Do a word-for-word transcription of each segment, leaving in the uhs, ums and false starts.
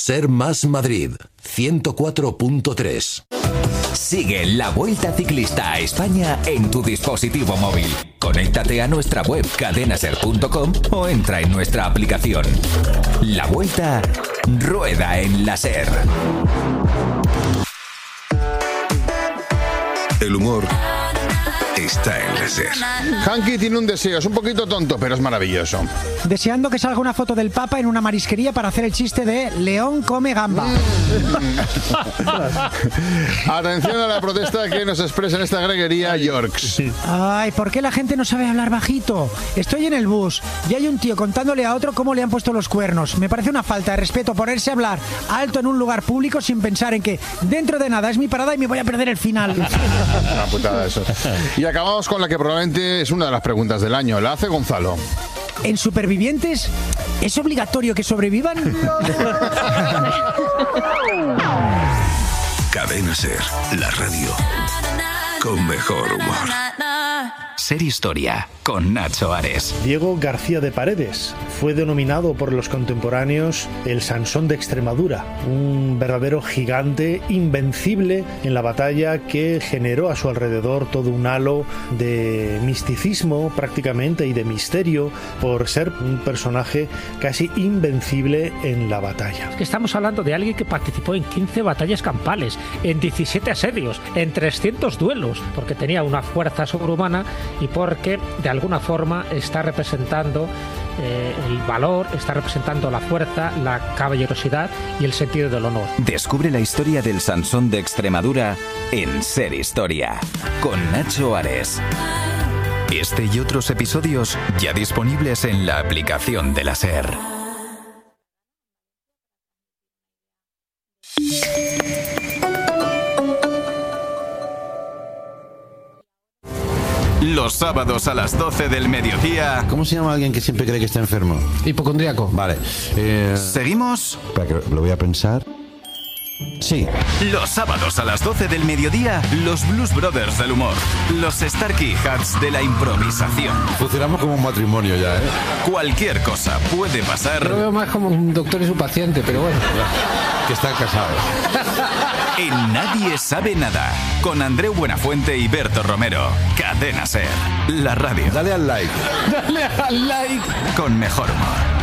Ser Más Madrid, ciento cuatro punto tres. Sigue la Vuelta Ciclista a España en tu dispositivo móvil. Conéctate a nuestra web cadenaser punto com o entra en nuestra aplicación. La Vuelta rueda en la SER. El humor está en la SER. Hanky tiene un deseo, es un poquito tonto, pero es maravilloso. Deseando que salga una foto del Papa en una marisquería para hacer el chiste de León come gamba. Atención a la protesta que nos expresa en esta greguería Yorks. Ay, ¿por qué la gente no sabe hablar bajito? Estoy en el bus y hay un tío contándole a otro cómo le han puesto los cuernos. Me parece una falta de respeto ponerse a hablar alto en un lugar público sin pensar en que dentro de nada es mi parada y me voy a perder el final. Una putada eso. Y acabamos con la que probablemente es una de las preguntas del año. La hace Gonzalo. ¿En Supervivientes es obligatorio que sobrevivan? Cadena SER, la radio con mejor humor. Ser Historia, con Nacho Ares. Diego García de Paredes fue denominado por los contemporáneos el Sansón de Extremadura, un verdadero gigante invencible en la batalla que generó a su alrededor todo un halo de misticismo prácticamente y de misterio por ser un personaje casi invencible en la batalla. Es que estamos hablando de alguien que participó en quince batallas campales, en diecisiete asedios, en trescientos duelos, porque tenía una fuerza sobrehumana y porque de alguna forma está representando eh, el valor, está representando la fuerza, la caballerosidad y el sentido del honor. Descubre la historia del Sansón de Extremadura en Ser Historia, con Nacho Ares. Este y otros episodios ya disponibles en la aplicación de la SER. Los sábados a las doce del mediodía. ¿Cómo se llama alguien que siempre cree que está enfermo? Hipocondríaco. Vale. Eh... ¿Seguimos? Espera, que lo voy a pensar. Sí. Los sábados a las doce del mediodía, los Blues Brothers del humor. Los Starkey Hats de la improvisación. Funcionamos como un matrimonio ya, ¿eh? Cualquier cosa puede pasar. Yo lo veo más como un doctor y su paciente, pero bueno. Que están casados. En Nadie Sabe Nada, con Andreu Buenafuente y Berto Romero. Cadena SER, la radio. Dale al like. Dale al like. Con mejor humor.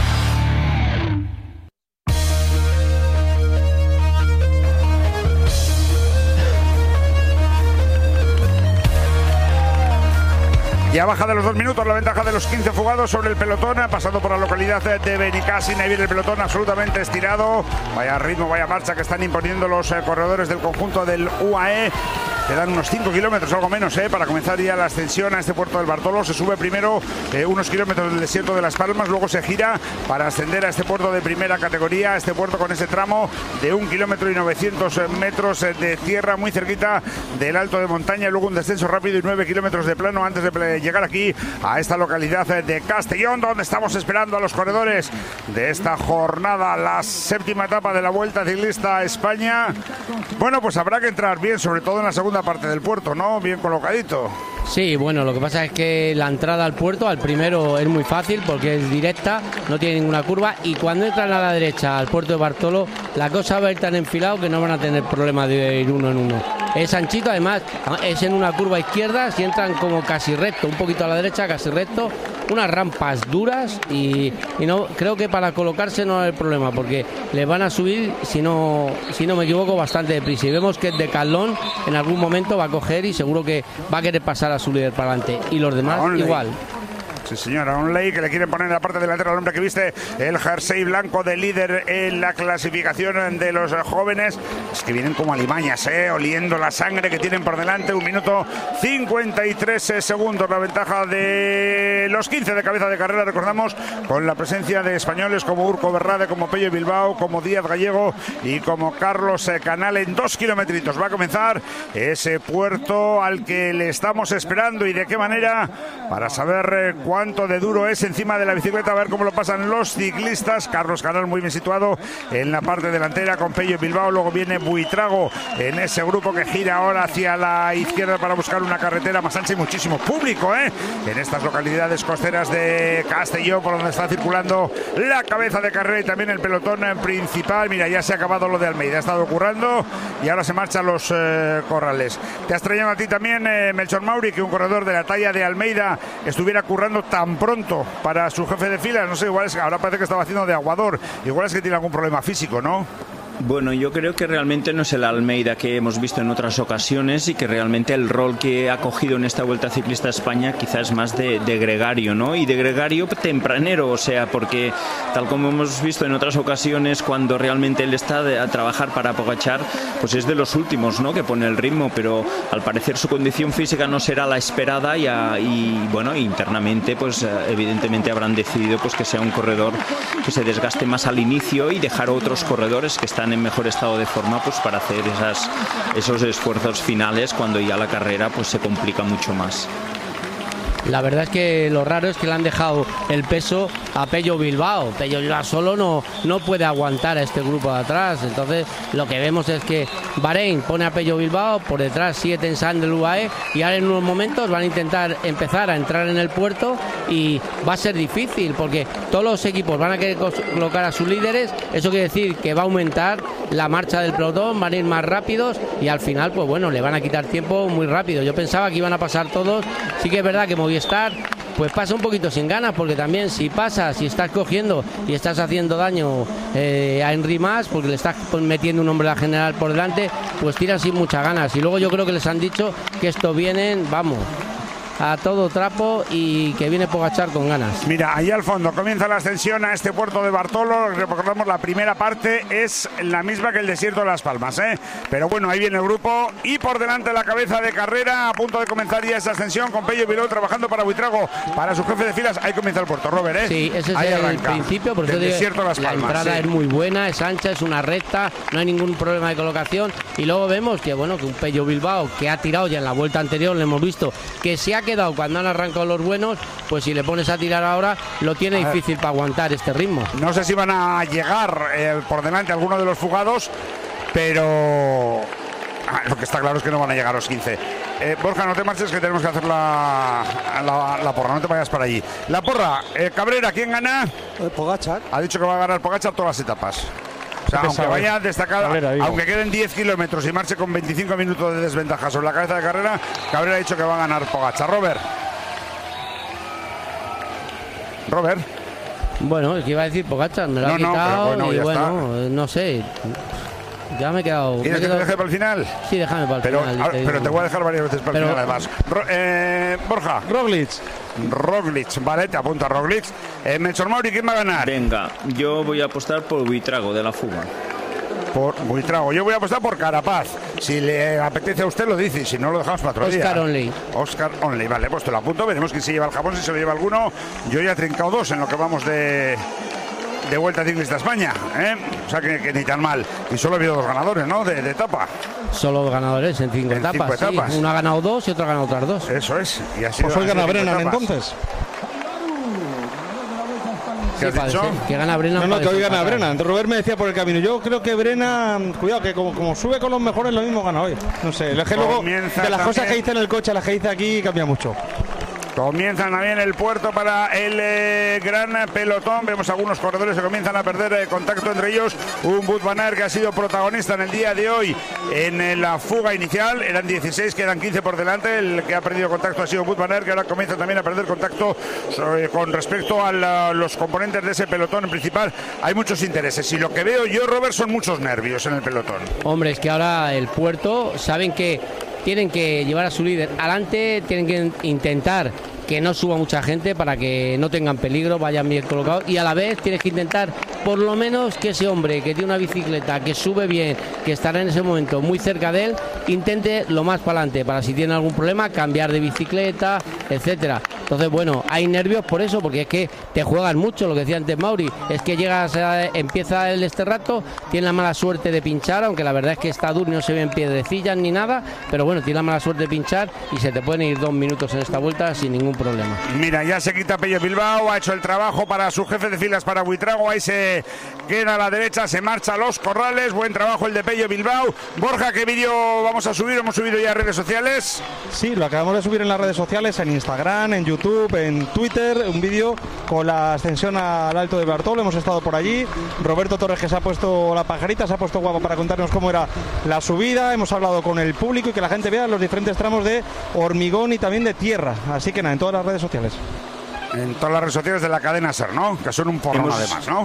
Ya baja de los dos minutos la ventaja de los quince fugados sobre el pelotón, pasando por la localidad de Benicàssim. Ahí viene el pelotón absolutamente estirado. Vaya ritmo, vaya marcha que están imponiendo los eh, corredores del conjunto del U A E. Quedan unos cinco kilómetros, algo menos, eh, para comenzar ya la ascensión a este puerto del Bartolo. Se sube primero eh, unos kilómetros del desierto de Las Palmas, luego se gira para ascender a este puerto de primera categoría, a este puerto con ese tramo de un kilómetro y novecientos metros de tierra, muy cerquita del alto de montaña, luego un descenso rápido y nueve kilómetros de plano antes de llegar aquí a esta localidad de Castellón, donde estamos esperando a los corredores de esta jornada, la séptima etapa de la Vuelta Ciclista a España. Bueno, pues habrá que entrar bien, sobre todo en la segunda parte del puerto, ¿no? Bien colocadito. Sí, bueno, lo que pasa es que la entrada al puerto, al primero, es muy fácil porque es directa, no tiene ninguna curva, y cuando entran a la derecha al puerto de Bartolo, la cosa va a ir tan enfilado que no van a tener problema de ir uno en uno. Es anchito, además, es en una curva izquierda, si entran como casi recto, un poquito a la derecha, casi recto, unas rampas duras y, y no creo que para colocarse no hay problema porque les van a subir, si no, si no me equivoco, bastante deprisa. Y vemos que el Decathlon en algún momento va a coger y seguro que va a querer pasar a su líder para adelante. Y los demás Only. igual. Sí, señora, un ley que le quieren poner en la parte delantera al hombre que viste el jersey blanco de líder en la clasificación de los jóvenes. Es que vienen como alimañas, ¿eh? Oliendo la sangre que tienen por delante. Un minuto cincuenta y tres segundos la ventaja de los quince de cabeza de carrera, recordamos, con la presencia de españoles como Urco Berrade, como Pello Bilbao, como Díaz Gallego y como Carlos Canal en dos kilometritos. Va a comenzar ese puerto al que le estamos esperando y de qué manera, para saber cuál cuánto de duro es encima de la bicicleta, a ver cómo lo pasan los ciclistas. Carlos Canal muy bien situado en la parte delantera con Pello Bilbao, luego viene Buitrago en ese grupo que gira ahora hacia la izquierda para buscar una carretera más ancha y muchísimo público, ¿eh? En estas localidades costeras de Castellón, por donde está circulando la cabeza de carrera y también el pelotón principal. Mira, ya se ha acabado lo de Almeida, ha estado currando y ahora se marchan los eh, corrales. ¿Te ha extrañado a ti también, eh, Melchor Mauri, que un corredor de la talla de Almeida estuviera currando tan pronto para su jefe de filas? No sé, igual es que ahora parece que estaba haciendo de aguador, igual es que tiene algún problema físico, ¿no? Bueno, yo creo que realmente no es el Almeida que hemos visto en otras ocasiones y que realmente el rol que ha cogido en esta Vuelta Ciclista a España quizás es más de, de gregario, ¿no? Y de gregario tempranero, o sea, porque tal como hemos visto en otras ocasiones, cuando realmente él está de, a trabajar para Pogačar, pues es de los últimos, ¿no?, que pone el ritmo, pero al parecer su condición física no será la esperada y, a, y bueno, internamente, pues evidentemente habrán decidido pues que sea un corredor que se desgaste más al inicio y dejar a otros corredores que están en mejor estado de forma pues para hacer esas, esos esfuerzos finales cuando ya la carrera pues se complica mucho más. La verdad es que lo raro es que le han dejado el peso a Pello Bilbao. Pello Bilbao solo no, no puede aguantar a este grupo de atrás. Entonces lo que vemos es que Bahrein pone a Pello Bilbao, por detrás sigue tensando el U A E y ahora en unos momentos van a intentar empezar a entrar en el puerto y va a ser difícil porque todos los equipos van a querer colocar a sus líderes. Eso quiere decir que va a aumentar la marcha del pelotón, van a ir más rápidos y al final pues bueno, le van a quitar tiempo muy rápido. Yo pensaba que iban a pasar todos. Sí que es verdad que Movistar pues pasa un poquito sin ganas, porque también si pasas, si estás cogiendo y estás haciendo daño eh, a Henry Mas, porque le estás metiendo un hombre a la general por delante, pues tiran sin muchas ganas. Y luego yo creo que les han dicho que esto vienen, vamos, a todo trapo y que viene Pogačar con ganas. Mira, ahí al fondo comienza la ascensión a este puerto de Bartolo. Recordamos, la primera parte es la misma que el desierto de Las Palmas, ¿eh? Pero bueno, ahí viene el grupo y por delante la cabeza de carrera, a punto de comenzar ya esa ascensión con Pello Bilbao trabajando para Buitrago, para su jefe de filas. Ahí comienza el puerto, Robert, ¿eh? Sí, ese es ahí el arranca, principio, por eso del digo, desierto de Las la Palmas, entrada sí. es muy buena, es ancha, es una recta, no hay ningún problema de colocación y luego vemos que bueno, que un Pello Bilbao que ha tirado ya en la vuelta anterior, lo hemos visto, que se ha quedado cuando han arrancado con los buenos, pues si le pones a tirar ahora lo tiene a difícil ver, para aguantar este ritmo. No sé si van a llegar eh, por delante algunos de los fugados, pero ah, lo que está claro es que no van a llegar los quince. eh, Borja, no te marches que tenemos que hacer la, la, la porra, no te vayas para allí. La porra, eh, Cabrera, ¿quién gana? Eh, Pogačar. Ha dicho que va a ganar Pogačar todas las etapas. O sea, aunque vaya destacado, aunque queden diez kilómetros y marche con veinticinco minutos de desventaja sobre la cabeza de carrera, Cabrera ha dicho que va a ganar Pogačar. Robert. Robert. Bueno, el que iba a decir Pogačar, me lo no, ha quitado no, bueno, y bueno, está. No sé. Ya me he quedado. ¿Quieres me he que quedado... te deje para el final? Sí, déjame para el pero, final. A, te pero te voy a dejar varias veces para el pero... final, además. Ro, eh, Borja. Roglic. Roglic, vale, te apunta Roglic. Eh, Melchor Mauri, ¿quién va a ganar? Venga, yo voy a apostar por Buitrago de la fuga. Por Buitrago. Yo voy a apostar por Carapaz. Si le apetece a usted lo dice, si no lo dejamos para otro Oscar día. Oscar Onley. Oscar Onley, vale, pues te lo apunto. Veremos quién se lleva el Japón, si se lo lleva alguno. Yo ya he trincado dos en lo que vamos de, de Vuelta Ciclista a España, ¿eh? O sea que, que ni tan mal. Y solo ha habido dos ganadores, ¿no? De, de etapa. Solo dos ganadores en cinco en etapas. Cinco etapas. Sí. Uno ha ganado dos y otro ha ganado otras dos. Eso es. Y así pues hoy gana Brennan entonces. ¿Qué has sí, dicho? Que gana Brennan. No, no, que hoy gana Brennan. Robert me decía por el camino. Yo creo que Brennan, cuidado, que como, como sube con los mejores, lo mismo gana hoy. No sé, es que luego de las también... cosas que hice en el coche a las que hice aquí cambia mucho. Comienzan también el puerto para el eh, gran pelotón. Vemos algunos corredores que comienzan a perder eh, contacto entre ellos. Un Wout van Aert que ha sido protagonista en el día de hoy en eh, la fuga inicial. Eran dieciséis, quedan quince por delante. El que ha perdido contacto ha sido Wout van Aert, que ahora comienza también a perder contacto eh, con respecto a la, los componentes de ese pelotón en principal. Hay muchos intereses y lo que veo yo, Robert, son muchos nervios en el pelotón. Hombre, es que ahora el puerto saben que tienen que llevar a su líder adelante, tienen que intentar que no suba mucha gente para que no tengan peligro, vayan bien colocados y a la vez tienes que intentar por lo menos que ese hombre que tiene una bicicleta, que sube bien, que estará en ese momento muy cerca de él, intente lo más para adelante, para si tiene algún problema cambiar de bicicleta, etcétera. Entonces, bueno, hay nervios por eso, porque es que te juegan mucho, lo que decía antes Mauri, es que llegas, a, empieza el este rato, tienes la mala suerte de pinchar, aunque la verdad es que está duro y no se ven piedrecillas ni nada, pero bueno, tienes la mala suerte de pinchar y se te pueden ir dos minutos en esta vuelta sin ningún problema. Mira, ya se quita Pello Bilbao, ha hecho el trabajo para su jefe de filas, para Buitrago, ahí se queda a la derecha, se marcha a los corrales, buen trabajo el de Pello Bilbao. Borja, ¿qué vídeo vamos a subir? ¿Hemos subido ya a redes sociales? Sí, lo acabamos de subir en las redes sociales, en Instagram, en YouTube, en Twitter, un vídeo con la ascensión al Alto de Bartolo, hemos estado por allí, Roberto Torres, que se ha puesto la pajarita, se ha puesto guapo para contarnos cómo era la subida, hemos hablado con el público y que la gente vea los diferentes tramos de hormigón y también de tierra, así que nada, en todas las redes sociales. En todas las redes sociales de la cadena SER, ¿no? Que son un porrón además, ¿no?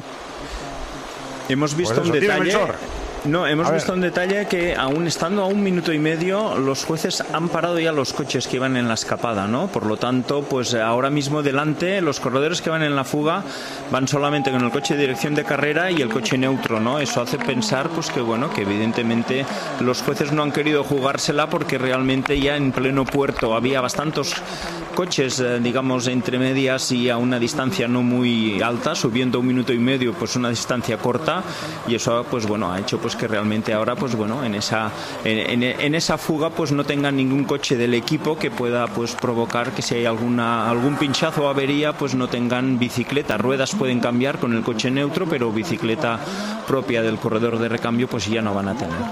Hemos visto pues eso, un detalle. No, hemos A visto ver. un detalle que aún estando a un minuto y medio, los jueces han parado ya los coches que iban en la escapada, ¿no? Por lo tanto, pues ahora mismo delante, los corredores que van en la fuga van solamente con el coche de dirección de carrera y el coche neutro, ¿no? Eso hace pensar, pues que bueno, que evidentemente los jueces no han querido jugársela porque realmente ya en pleno puerto había bastantes coches, eh, digamos, entre medias y a una distancia no muy alta, subiendo un minuto y medio, pues una distancia corta, y eso, pues bueno, ha hecho pues que realmente ahora, pues bueno, en esa en, en, en esa fuga, pues no tengan ningún coche del equipo que pueda, pues provocar que si hay alguna algún pinchazo o avería, pues no tengan bicicleta. Ruedas pueden cambiar con el coche neutro, pero bicicleta propia del corredor de recambio, pues ya no van a tener.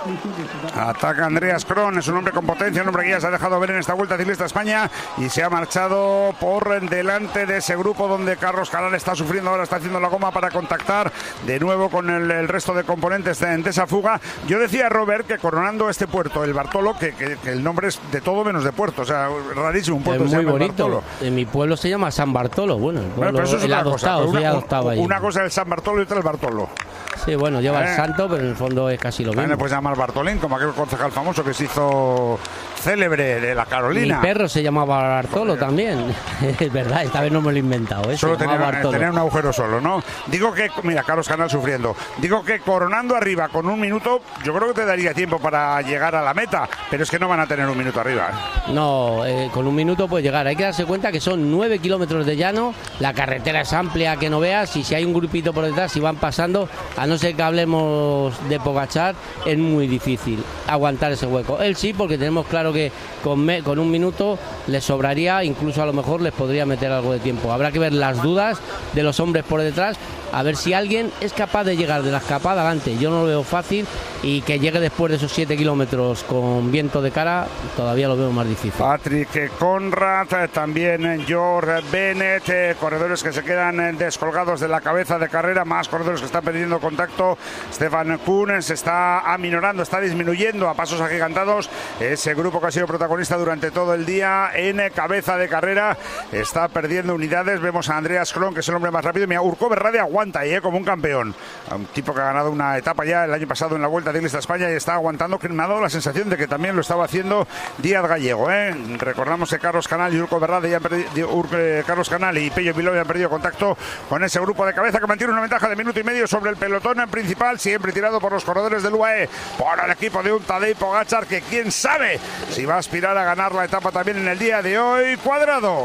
Ataca Andreas Kron, es un hombre con potencia, un hombre que ya se ha dejado ver en esta Vuelta Ciclista a España y se ha marchado por delante de ese grupo donde Carlos Canal está sufriendo, ahora está haciendo la goma para contactar de nuevo con el, el resto de componentes de, de esa fuga. Yo decía, Robert, que coronando este puerto, el Bartolo, que, que, que el nombre es de todo menos de puerto, o sea, rarísimo, un puerto es se muy llama bonito. Bartolo. En mi pueblo se llama San Bartolo, bueno, el, pueblo, Bueno, pero eso es el una adoptado, cosa, soy una, adoptado allí. una cosa es el San Bartolo y otra el Bartolo. Sí, bueno, lleva Eh. el santo, pero en el fondo es casi lo mismo. También le puedes llamar Bartolín, como aquel concejal famoso que se hizo célebre de la Carolina. Mi perro se llamaba Bartolo también. Es verdad, esta vez no me lo he inventado. ¿eh? Solo Se llamaba tenía, Bartolo. tenía un agujero solo, ¿no? Digo que, mira, Carlos Canal sufriendo. Digo que coronando arriba con un minuto, yo creo que te daría tiempo para llegar a la meta, pero es que no van a tener un minuto arriba. ¿eh? No, eh, con un minuto puede llegar. Hay que darse cuenta que son nueve kilómetros de llano, la carretera es amplia que no veas, y si hay un grupito por detrás, si van pasando, a no ser que hablemos de Pogačar, es muy difícil aguantar ese hueco. Él sí, porque tenemos claro que con, me, con un minuto les sobraría, incluso a lo mejor les podría meter algo de tiempo. Habrá que ver las dudas de los hombres por detrás, a ver si alguien es capaz de llegar de la escapada adelante. Yo no lo veo fácil, y que llegue después de esos siete kilómetros con viento de cara, todavía lo veo más difícil. Patrick Conrad, también George Bennett, eh, corredores que se quedan eh, descolgados de la cabeza de carrera, más corredores que están perdiendo contacto. Stefan Kuhn se está aminorando, está disminuyendo a pasos agigantados. Ese grupo que ha sido protagonista durante todo el día en eh, cabeza de carrera está perdiendo unidades. Vemos a Andreas Kron, que es el hombre más rápido. Mira, Urco Berrade aguanta ahí, eh, como un campeón. Un tipo que ha ganado una etapa ya el año pasado en la Vuelta Ciclista a España y está aguantando, que me ha dado la sensación de que también lo estaba haciendo Díaz Gallego. ¿eh? Recordamos que Carlos Canal y Urco Berrade ya han perdido, Urco, eh, Carlos Canal y Pello Bilbao han perdido contacto con ese grupo de cabeza que mantiene una ventaja de minuto y medio sobre el pelotón en principal, siempre tirado por los corredores del U A E, por el equipo de un Tadej Pogačar, que quién sabe si va a aspirar a ganar la etapa también en el día de hoy. Cuadrado.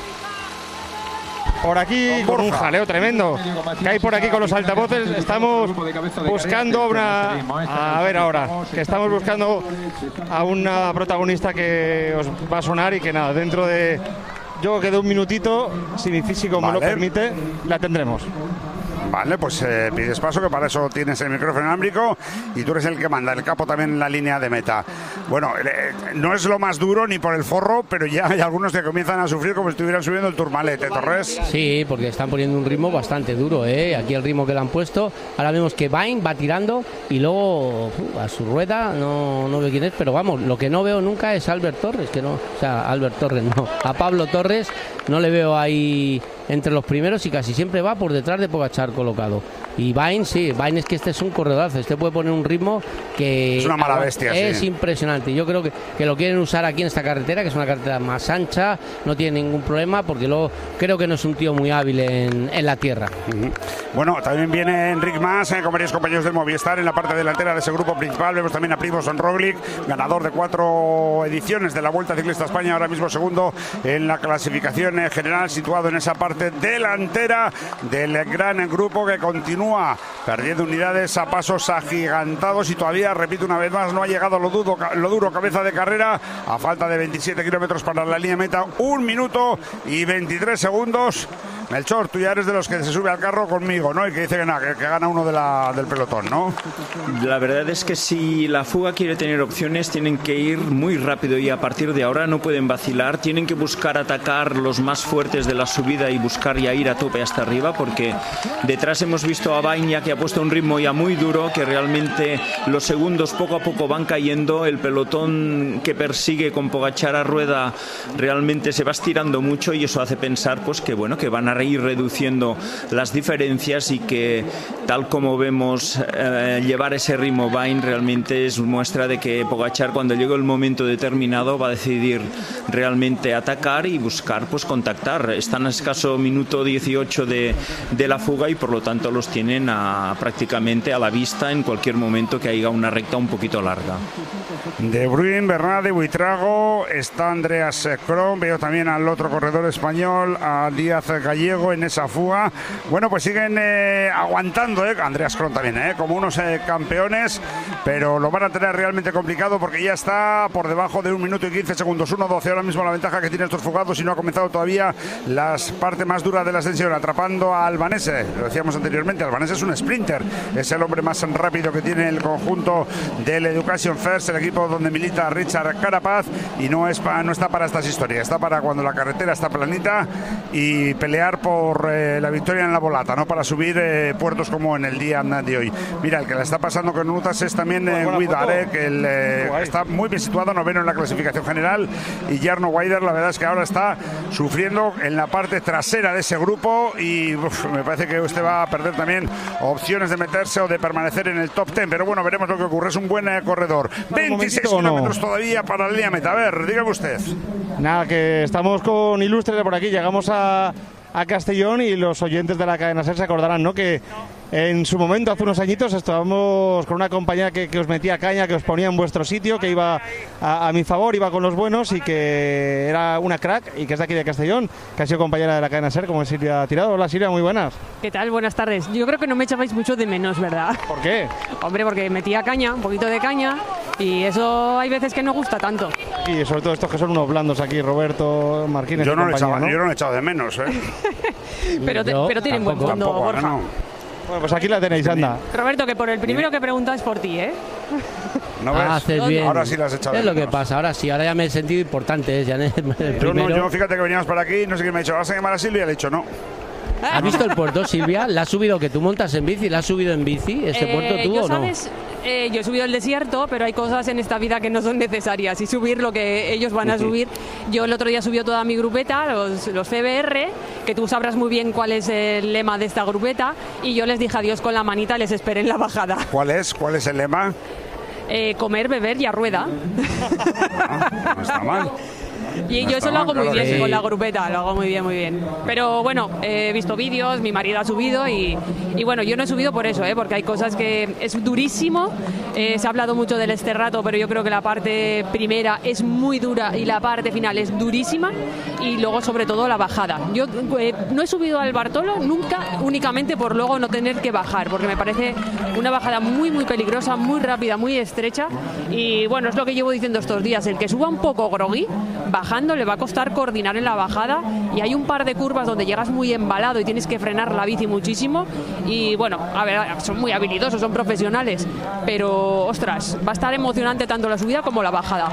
Por aquí con un jaleo tremendo que hay por aquí con los altavoces. Estamos buscando una, a ver ahora, que estamos buscando a una protagonista que os va a sonar y que nada, dentro de, yo creo que de un minutito, si mi físico me lo permite, la tendremos. Vale, pues eh, pides paso, que para eso tienes el micrófono inalámbrico y tú eres el que manda, el capo también en la línea de meta. Bueno, eh, no es lo más duro ni por el forro, pero ya hay algunos que comienzan a sufrir como si estuvieran subiendo el Tourmalet, ¿eh, Torres? Sí, porque están poniendo un ritmo bastante duro, ¿eh? Aquí el ritmo que le han puesto. Ahora vemos que Vain va tirando y luego uh, a su rueda, no, no veo quién es, pero vamos, lo que no veo nunca es Albert Torres, que no, o sea, Albert Torres no, a Pablo Torres no le veo ahí entre los primeros y casi siempre va por detrás de Pogačar colocado. Y Vine, sí, Vine es que este es un corredazo, este puede poner un ritmo que es una mala bestia, es sí. impresionante. Yo creo que, que lo quieren usar aquí en esta carretera, que es una carretera más ancha, no tiene ningún problema, porque luego creo que no es un tío muy hábil en, en la tierra. Uh-huh. Bueno, también viene Enric Mas eh, con varios compañeros del Movistar en la parte delantera de ese grupo principal. Vemos también a Primož Roglič, ganador de cuatro ediciones de la Vuelta Ciclista España, ahora mismo segundo en la clasificación eh, general, situado en esa parte delantera del gran grupo que continúa perdiendo unidades a pasos agigantados y todavía, repito una vez más, no ha llegado lo duro, lo duro cabeza de carrera a falta de veintisiete kilómetros para la línea meta, un minuto y veintitrés segundos. Melchor, tú ya eres de los que se sube al carro conmigo, ¿no? Y que dice que, nada, que, que gana uno de la, del pelotón, ¿no? La verdad es que si la fuga quiere tener opciones, tienen que ir muy rápido y a partir de ahora no pueden vacilar, tienen que buscar atacar los más fuertes de la subida y buscar ya ir a tope hasta arriba, porque detrás hemos visto a Bagnaia, que ha puesto un ritmo ya muy duro, que realmente los segundos poco a poco van cayendo, el pelotón que persigue con Pogačar a rueda realmente se va estirando mucho y eso hace pensar pues que bueno, que van a ir reduciendo las diferencias y que tal como vemos eh, llevar ese ritmo Vine realmente es muestra de que Pogačar cuando llegue el momento determinado va a decidir realmente atacar y buscar pues contactar. Están a escaso minuto dieciocho de, de la fuga y por lo tanto los tienen a, prácticamente a la vista en cualquier momento que haya una recta un poquito larga. De Bruin, Bernat, de Buitrago, está Andreas Kron, veo también al otro corredor español, a Díaz Gallego en esa fuga. Bueno, pues siguen eh, aguantando, eh, Andreas Kron también, eh, como unos eh, campeones, pero lo van a tener realmente complicado porque ya está por debajo de un minuto y quince segundos, uno doce ahora mismo la ventaja que tienen estos fugados y no ha comenzado todavía las partes más duras de la ascensión, atrapando a Albanese, lo decíamos anteriormente, Albanese es un sprinter, es el hombre más rápido que tiene el conjunto del Education First, el equipo donde milita Richard Carapaz, y no, es pa, no está para estas historias, está para cuando la carretera está planita y pelear por eh, la victoria en la volata, no para subir eh, puertos como en el día de hoy. Mira, el que la está pasando con Utas es también eh, Widar, eh, que el, eh, está muy bien situado, noveno en la clasificación general, y Jarno Weider la verdad es que ahora está sufriendo en la parte trasera de ese grupo y uf, me parece que usted va a perder también opciones de meterse o de permanecer en el top diez, pero bueno, veremos lo que ocurre, es un buen eh, corredor. veintiséis kilómetros no. todavía para la línea meta, a ver, dígame usted. Nada, que estamos con ilustres de por aquí, llegamos a, a Castellón y los oyentes de la cadena SER se acordarán, ¿no?, que en su momento, hace unos añitos, estábamos con una compañía que, que os metía caña, que os ponía en vuestro sitio, que iba a, a mi favor, iba con los buenos y que era una crack y que es de aquí de Castellón, que ha sido compañera de la cadena SER, como es Silvia Tirado. Hola Silvia, muy buenas. ¿Qué tal? Buenas tardes. Yo creo que no me echabais mucho de menos, ¿verdad? ¿Por qué? Hombre, porque metía caña, un poquito de caña, y eso hay veces que no gusta tanto. Y sobre todo estos que son unos blandos aquí, Roberto, Marquínez. Yo no, compañía, echaba, ¿no? yo no he echado de menos, ¿eh? pero, te, pero tienen buen fondo, tampoco, Borja. No. Bueno, pues aquí la tenéis, anda. Roberto, que por el primero que preguntas por ti, ¿eh? ¿No ves? Ah, haces bien. Ahora sí las has echado. Es de lo menos. que pasa, ahora sí, ahora ya me he sentido importante, ¿eh? Ya en el yo, primero. no, yo fíjate que veníamos para aquí, no sé quién me ha dicho, ¿vas a llamar a Silvia? Le he dicho no. ¿Has visto el puerto, Silvia? ¿La has subido, que tú montas en bici? ¿La has subido en bici este eh, puerto tú yo, o no? ¿sabes? Eh, yo he subido el desierto, pero hay cosas en esta vida que no son necesarias y subir lo que ellos van a subir. Yo el otro día subió toda mi grupeta, los, los C B R, que tú sabrás muy bien cuál es el lema de esta grupeta, y yo les dije adiós con la manita, les esperé en la bajada. ¿Cuál es? ¿Cuál es el lema? Eh, comer, beber y a rueda. No, no está mal. Y no yo eso lo hago mal, muy claro bien sí. con la grupeta, lo hago muy bien, muy bien. Pero bueno, he visto vídeos, mi marido ha subido y, y bueno, yo no he subido por eso, ¿eh? Porque hay cosas que es durísimo. Eh, se ha hablado mucho del Esterrato, pero yo creo que la parte primera es muy dura y la parte final es durísima. Y luego, sobre todo, la bajada. Yo eh, no he subido al Bartolo nunca, únicamente por luego no tener que bajar, porque me parece una bajada muy, muy peligrosa, muy rápida, muy estrecha. Y bueno, es lo que llevo diciendo estos días. El que suba un poco groggy, bajando le va a costar coordinar en la bajada, y hay un par de curvas donde llegas muy embalado y tienes que frenar la bici muchísimo. Y bueno, a ver, son muy habilidosos, son profesionales, pero ostras, va a estar emocionante tanto la subida como la bajada.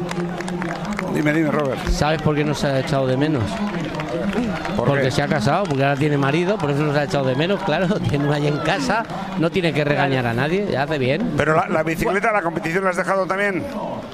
Dime, dime, Robert. ¿Sabes por qué no se ha echado de menos? ¿Por porque qué? se ha casado, porque ahora tiene marido, por eso no se ha echado de menos, claro, tiene una allí en casa, no tiene que regañar a nadie, ya hace bien. Pero la, la bicicleta, la competición la has dejado también.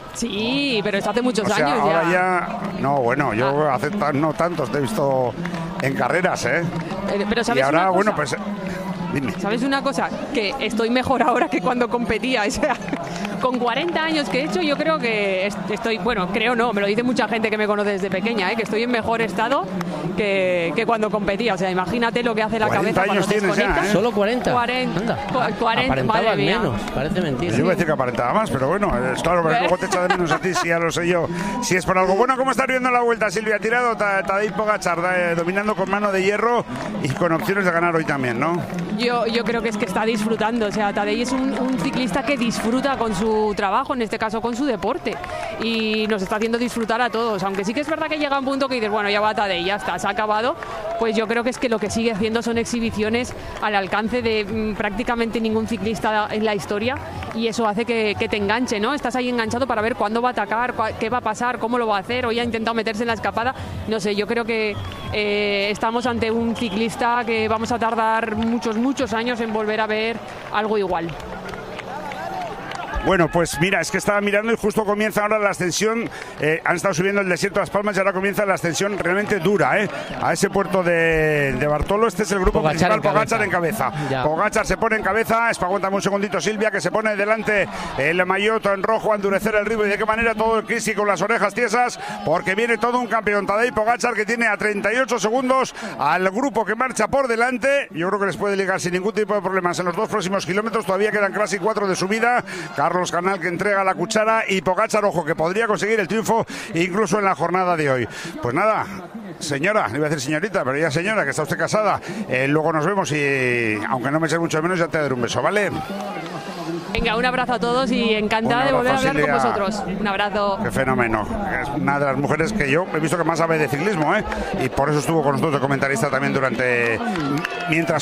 Sí, pero esto hace muchos O sea, años ahora ya. ya. No, bueno, yo hace tan, no tantos te he visto en carreras, ¿eh? Pero ¿sabes y ahora, una cosa? bueno, pues... Dime. ¿Sabes una cosa? Que estoy mejor ahora que cuando competía. O sea, con cuarenta años que he hecho, yo creo que estoy, bueno, creo no, me lo dice mucha gente que me conoce desde pequeña, ¿eh? Que estoy en mejor estado que, que cuando competía. O sea, imagínate lo que hace la cabeza cuando desconecta. ¿eh? ¿Solo cuarenta? cuarenta. cuarenta, aparentaba madre mía. menos, parece mentira. Yo iba a decir que aparentaba más, pero bueno, es claro, pero luego te echa de menos a ti, si ya lo sé yo. Si es por algo. Bueno, ¿cómo estás viendo la vuelta, Silvia? Tirado Tadej Pogačar, eh, dominando con mano de hierro y con opciones de ganar hoy también, ¿no? Yo, yo creo que es que está disfrutando, o sea, Tadej es un, un ciclista que disfruta con su trabajo, en este caso con su deporte, y nos está haciendo disfrutar a todos, aunque sí que es verdad que llega un punto que dices, bueno, ya va Tadej, ya está, se ha acabado, pues yo creo que es que lo que sigue haciendo son exhibiciones al alcance de mmm, prácticamente ningún ciclista en la historia, y eso hace que, que te enganche, ¿no? Estás ahí enganchado para ver cuándo va a atacar, qué va a pasar, cómo lo va a hacer, hoy ha intentado meterse en la escapada, no sé, yo creo que eh, estamos ante un ciclista que vamos a tardar muchos, muchos años en volver a ver algo igual. Bueno, pues mira, es que estaba mirando y justo comienza ahora la ascensión. Eh, han estado subiendo el desierto de Las Palmas y ahora comienza la ascensión realmente dura, ¿eh? A ese puerto de, de Bartolo. Este es el grupo Pogačar principal, en Pogačar en cabeza. Ya. Pogačar se pone en cabeza. Aguántame un segundito, Silvia, que se pone delante el maillot en rojo, a endurecer el ritmo. Y de qué manera todo el Crisi con las orejas tiesas, porque viene todo un campeón. Tadej Pogačar, que tiene a treinta y ocho segundos al grupo que marcha por delante. Yo creo que les puede ligar sin ningún tipo de problemas en los dos próximos kilómetros. Todavía quedan casi cuatro de subida. Carlos Canal, que entrega la cuchara, y Pogačar, ojo, que podría conseguir el triunfo incluso en la jornada de hoy. Pues nada, señora, iba a decir señorita, pero ya señora, que está usted casada, eh, luego nos vemos y aunque no me eches mucho menos, ya te daré un beso, ¿vale? Venga, un abrazo a todos y encantada de volver a hablar Silvia. con vosotros. Un abrazo. Qué fenómeno. Es una de las mujeres que yo he visto que más sabe de ciclismo, ¿eh? Y por eso estuvo con nosotros de comentarista también durante... mientras